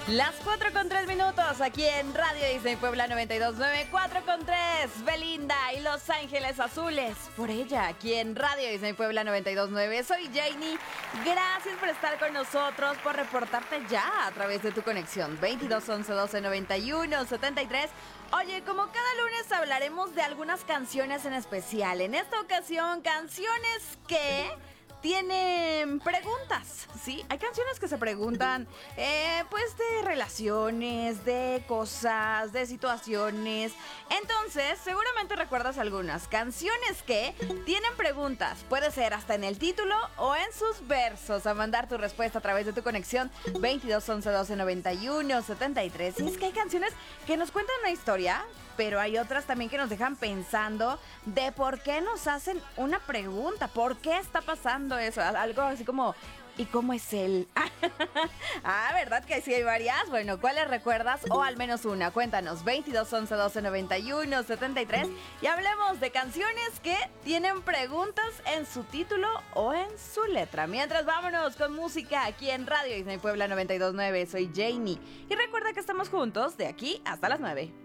Las 4:03 aquí en Radio Disney Puebla 92.9, 4:03, Belinda y Los Ángeles Azules. Por ella, aquí en Radio Disney Puebla 92.9, soy Janie. Gracias por estar con nosotros, por reportarte ya a través de tu conexión 22 11 12 91 73. Oye, como cada lunes hablaremos de algunas canciones en especial. En esta ocasión, canciones que tienen preguntas, ¿sí? Hay canciones que se preguntan, pues de relaciones, de cosas, de situaciones. Entonces, seguramente recuerdas algunas canciones que tienen preguntas. Puede ser hasta en el título o en sus versos. A mandar tu respuesta a través de tu conexión 22 11 12 91 73. Y es que hay canciones que nos cuentan una historia, pero hay otras también que nos dejan pensando de por qué nos hacen una pregunta, por qué está pasando eso, algo así como, ¿y cómo es él? ¿Verdad que sí hay varias? Bueno, ¿cuáles recuerdas? O al menos una, cuéntanos, 22 11 12 91 73, y hablemos de canciones que tienen preguntas en su título o en su letra. Mientras, vámonos con música aquí en Radio Disney Puebla 92.9, soy Janie, y recuerda que estamos juntos de aquí hasta las 9.